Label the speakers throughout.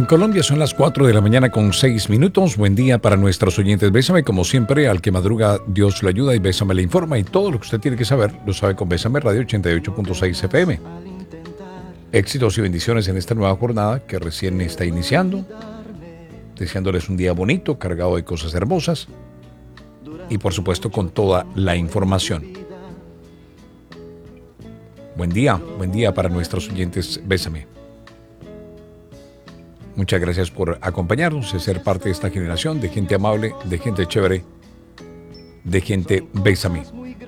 Speaker 1: En Colombia son las 4 de la mañana con 6 minutos. Buen día para nuestros oyentes. Bésame, como siempre, al que madruga, Dios lo ayuda y Bésame le informa. Y todo lo que usted tiene que saber, lo sabe con Bésame Radio 88.6 FM. Éxitos y bendiciones en esta nueva jornada que recién está iniciando. Deseándoles un día bonito, cargado de cosas hermosas. Y por supuesto con toda la información. Buen día para nuestros oyentes. Bésame. Muchas gracias por acompañarnos y ser parte de esta generación de gente amable, de gente chévere, de gente bésame.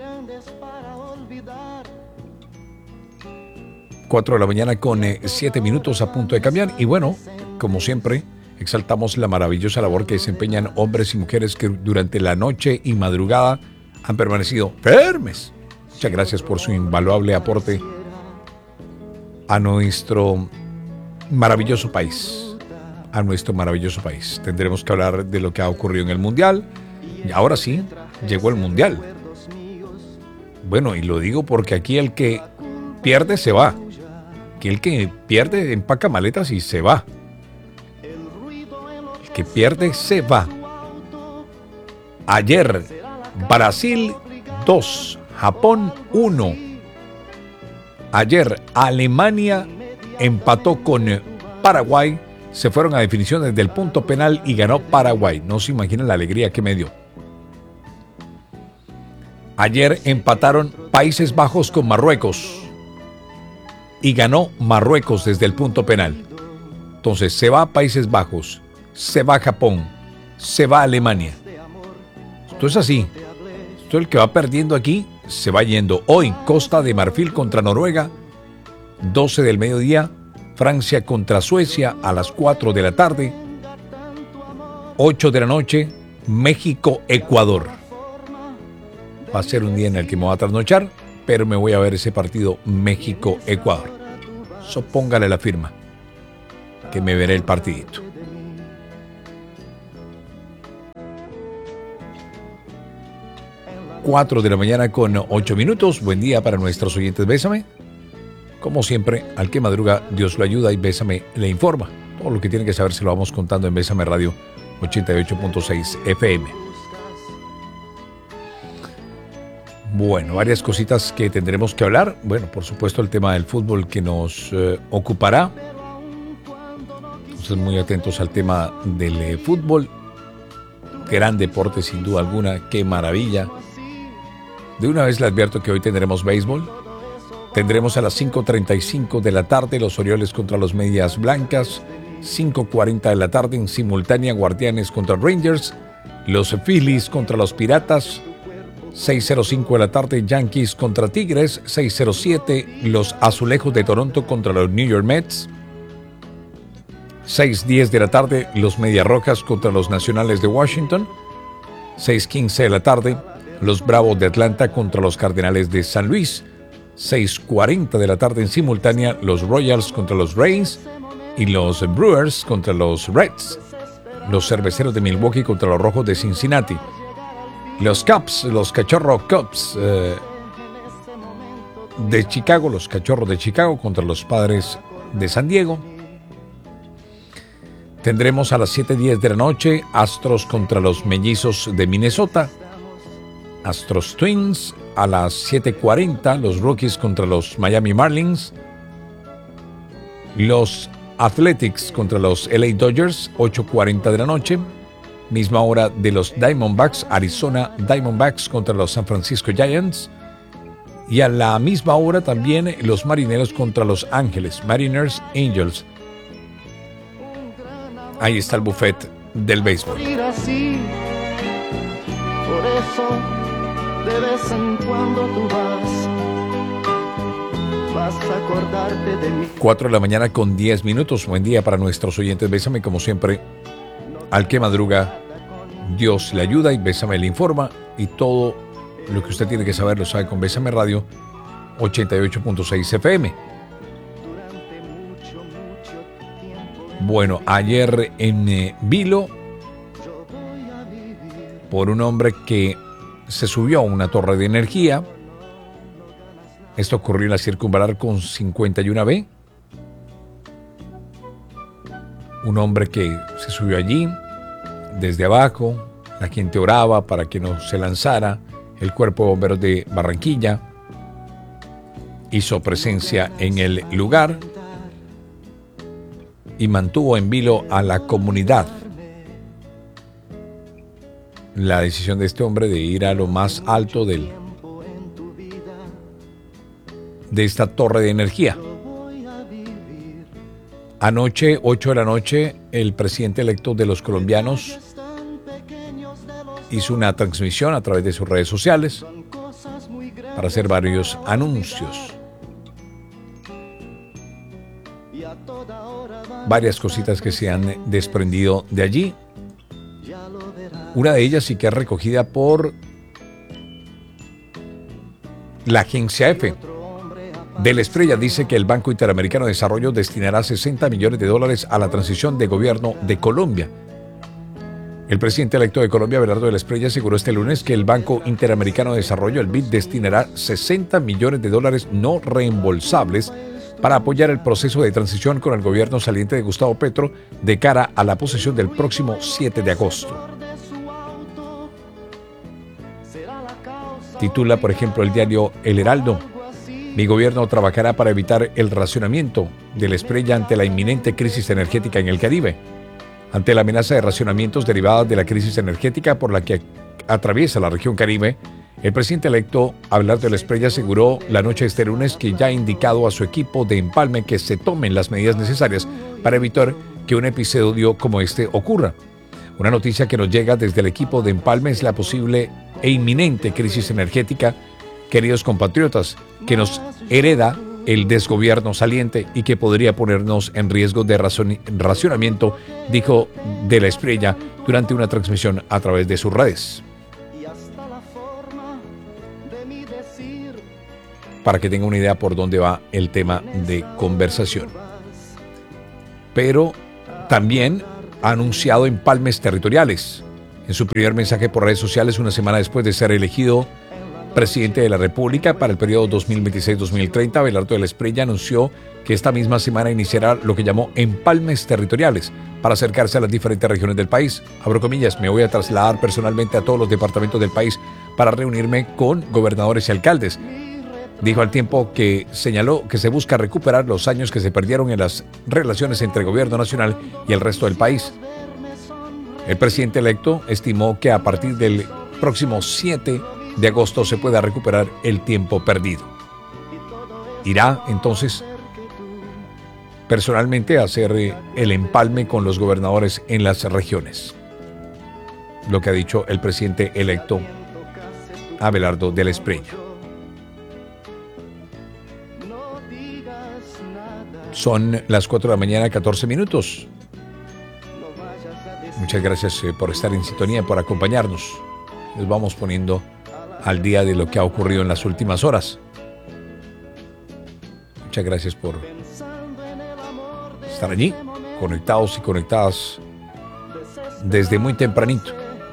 Speaker 1: 4 de la mañana con 7 minutos a punto de cambiar. Y bueno, como siempre, exaltamos la maravillosa labor que desempeñan hombres y mujeres que durante la noche y madrugada han permanecido firmes. Muchas gracias por su invaluable aporte a nuestro maravilloso país. A nuestro maravilloso país. Tendremos que hablar de lo que ha ocurrido en el Mundial. Y ahora sí, llegó el Mundial. Bueno, y lo digo porque aquí el que pierde se va. Aquí el que pierde empaca maletas y se va. El que pierde se va. Ayer, Brasil 2, Japón 1. Ayer, Alemania empató con Paraguay. Se fueron a definiciones del punto penal y ganó Paraguay. No se imaginan la alegría que me dio. Ayer empataron Países Bajos con Marruecos y ganó Marruecos desde el punto penal. Entonces se va a Países Bajos, se va a Japón, se va a Alemania. Esto es así. Esto es el que va perdiendo aquí, se va yendo. Hoy Costa de Marfil contra Noruega, 12 del mediodía. Francia contra Suecia a las 4 de la tarde. 8 de la noche, México-Ecuador. Va a ser un día en el que me voy a trasnochar, pero me voy a ver ese partido México-Ecuador. So, póngale la firma, que me veré el partidito. Cuatro de la mañana con 8 minutos. Buen día para nuestros oyentes. Bésame. Como siempre, al que madruga, Dios lo ayuda y Bésame le informa. Todo lo que tiene que saber se lo vamos contando en Bésame Radio 88.6 FM. Bueno, varias cositas que tendremos que hablar. Bueno, por supuesto, el tema del fútbol que nos ocupará. Entonces, muy atentos al tema del fútbol. Gran deporte, sin duda alguna. ¡Qué maravilla! De una vez le advierto que hoy tendremos béisbol. Tendremos a las 5:35 de la tarde los Orioles contra los Medias Blancas, 5:40 de la tarde en simultánea Guardianes contra Rangers, los Phillies contra los Piratas, 6:05 de la tarde Yankees contra Tigres, 6:07 los Azulejos de Toronto contra los New York Mets, 6:10 de la tarde los Medias Rojas contra los Nacionales de Washington, 6:15 de la tarde los Bravos de Atlanta contra los Cardenales de San Luis, 6:40 de la tarde en simultánea los Royals contra los Rays y los Brewers contra los Reds, los Cerveceros de Milwaukee contra los Rojos de Cincinnati, los Cubs, los Cachorros Cubs de Chicago, los Cachorros de Chicago contra los Padres de San Diego. Tendremos a las 7:10 de la noche Astros contra los Mellizos de Minnesota, Astros Twins. A las 7:40, los Rockies contra los Miami Marlins. Los Athletics contra los LA Dodgers, 8:40 de la noche. Misma hora de los Diamondbacks, Arizona Diamondbacks contra los San Francisco Giants. Y a la misma hora también los Marineros contra los Ángeles, Mariners Angels. Ahí está el buffet del béisbol.
Speaker 2: Por eso de vez en cuando tú vas a acordarte de mí.
Speaker 1: 4 de la mañana con 10 minutos. Buen día para nuestros oyentes. Bésame, como siempre, al que madruga, Dios le ayuda y Bésame le informa. Y todo lo que usted tiene que saber lo sabe con Bésame Radio 88.6 FM. Bueno, ayer en Vilo, por un hombre que se subió a una torre de energía. Esto ocurrió en la circunvalar con 51B. un hombre que se subió allí desde abajo, la gente oraba para que no se lanzara, el Cuerpo de Bomberos de Barranquilla hizo presencia en el lugar y mantuvo en vilo a la comunidad. La decisión de este hombre de ir a lo más alto de esta torre de energía. Anoche, 8 de la noche, el presidente electo de los colombianos hizo una transmisión a través de sus redes sociales para hacer varios anuncios. Varias cositas que se han desprendido de allí. Una de ellas sí que es recogida por la agencia EFE. De la Estrella dice que el Banco Interamericano de Desarrollo destinará $60 millones a la transición de gobierno de Colombia. El presidente electo de Colombia, Abelardo de la Espriella, aseguró este lunes que el Banco Interamericano de Desarrollo, el BID, destinará $60 millones no reembolsables para apoyar el proceso de transición con el gobierno saliente de Gustavo Petro de cara a la posesión del próximo 7 de agosto. Titula, por ejemplo, el diario El Heraldo: mi gobierno trabajará para evitar el racionamiento de la Espriella ante la inminente crisis energética en el Caribe. Ante la amenaza de racionamientos derivadas de la crisis energética por la que atraviesa la región Caribe, el presidente electo Abelardo de la Espriella aseguró la noche de este lunes que ya ha indicado a su equipo de empalme que se tomen las medidas necesarias para evitar que un episodio como este ocurra. Una noticia que nos llega desde el equipo de empalme es la posible e inminente crisis energética, queridos compatriotas, que nos hereda el desgobierno saliente y que podría ponernos en riesgo de racionamiento, dijo de la Espriella durante una transmisión a través de sus redes. Para que tenga una idea por dónde va el tema de conversación. Pero también ha anunciado empalmes territoriales. En su primer mensaje por redes sociales, una semana después de ser elegido presidente de la República para el periodo 2026-2030, Abelardo de la Espriella anunció que esta misma semana iniciará lo que llamó empalmes territoriales para acercarse a las diferentes regiones del país. Abro comillas: me voy a trasladar personalmente a todos los departamentos del país para reunirme con gobernadores y alcaldes. Dijo al tiempo que señaló que se busca recuperar los años que se perdieron en las relaciones entre el gobierno nacional y el resto del país. El presidente electo estimó que a partir del próximo 7 de agosto se pueda recuperar el tiempo perdido. Irá entonces personalmente a hacer el empalme con los gobernadores en las regiones. Lo que ha dicho el presidente electo Abelardo de la Espriella. Son las 4 de la mañana, 14 minutos. Muchas gracias por estar en sintonía, por acompañarnos. Les vamos poniendo al día de lo que ha ocurrido en las últimas horas. Muchas gracias por estar allí, conectados y conectadas desde muy tempranito.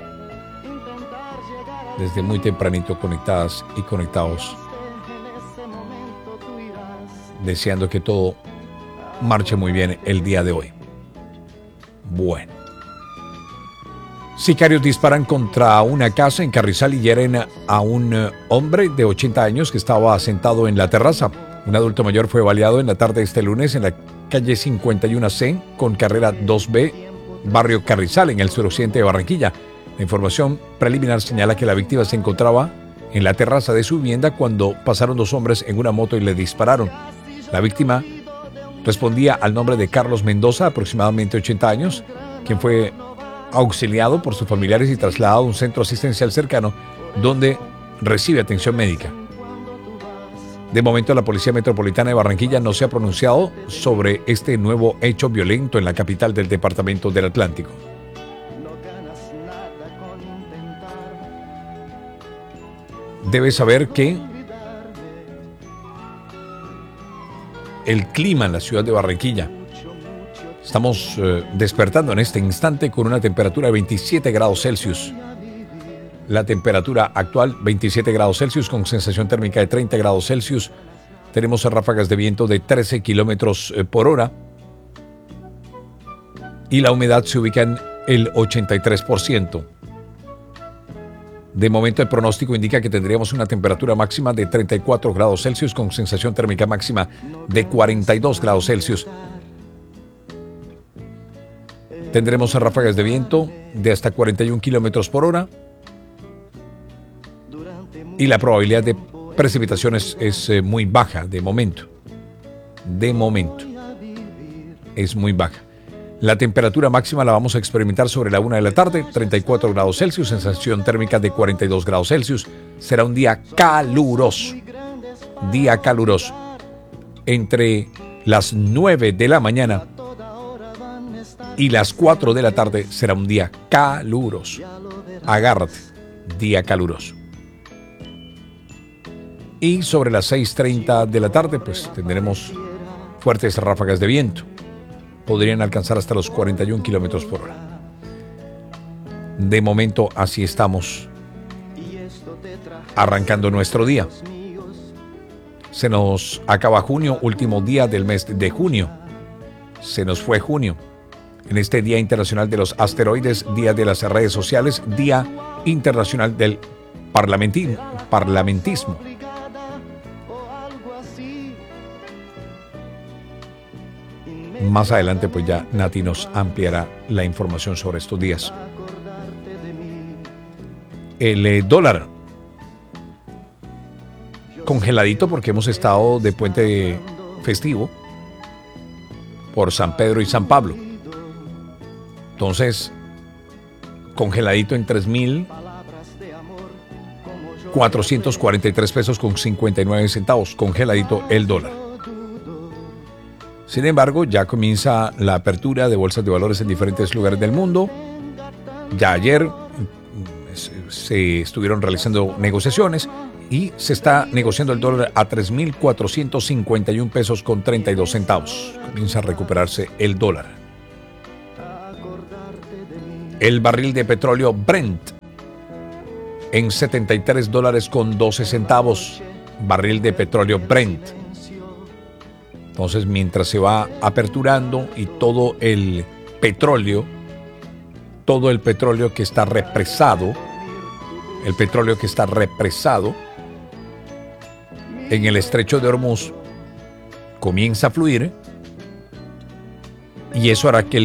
Speaker 1: Desde muy tempranito conectadas y conectados, deseando que todo marche muy bien el día de hoy. Bueno. Sicarios disparan contra una casa en Carrizal y hieren a un hombre de 80 años que estaba sentado en la terraza. Un adulto mayor fue baleado en la tarde de este lunes en la calle 51C con carrera 2B, barrio Carrizal, en el suroccidente de Barranquilla. La información preliminar señala que la víctima se encontraba en la terraza de su vivienda cuando pasaron dos hombres en una moto y le dispararon. La víctima respondía al nombre de Carlos Mendoza, aproximadamente 80 años, quien fue auxiliado por sus familiares y trasladado a un centro asistencial cercano donde recibe atención médica. De momento, la Policía Metropolitana de Barranquilla no se ha pronunciado sobre este nuevo hecho violento en la capital del departamento del Atlántico. Debes saber que el clima en la ciudad de Barranquilla, estamos despertando en este instante con una temperatura de 27 grados Celsius. La temperatura actual, 27 grados Celsius, con sensación térmica de 30 grados Celsius. Tenemos ráfagas de viento de 13 kilómetros por hora. y la humedad se ubica en el 83%. De momento el pronóstico indica que tendríamos una temperatura máxima de 34 grados Celsius con sensación térmica máxima de 42 grados Celsius. Tendremos ráfagas de viento de hasta 41 kilómetros por hora y la probabilidad de precipitaciones es muy baja de momento. De momento es muy baja. La temperatura máxima la vamos a experimentar sobre la 1 de la tarde, 34 grados Celsius, sensación térmica de 42 grados Celsius. Será un día caluroso. Día caluroso. Entre las 9 de la mañana y las 4 de la tarde será un día caluroso. Agárrate, día caluroso. Y sobre las 6:30 de la tarde, pues tendremos fuertes ráfagas de viento. Podrían alcanzar hasta los 41 kilómetros por hora. De momento, así estamos arrancando nuestro día. Se nos acaba junio, último día del mes de junio. Se nos fue junio. En este Día Internacional de los Asteroides, Día de las Redes Sociales, Día Internacional del Parlamentismo. Más adelante, pues ya Nati nos ampliará la información sobre estos días. El dólar congeladito porque hemos estado de puente festivo por San Pedro y San Pablo. Entonces, congeladito en 3.443 pesos con 59 centavos. Congeladito el dólar. Sin embargo, ya comienza la apertura de bolsas de valores en diferentes lugares del mundo. Ya ayer se estuvieron realizando negociaciones y se está negociando el dólar a 3.451 pesos con 32 centavos. Comienza a recuperarse el dólar. El barril de petróleo Brent en $73 con 12 centavos. Barril de petróleo Brent. Entonces, mientras se va aperturando y todo el petróleo que está represado, en el estrecho de Hormuz comienza a fluir y eso hará que el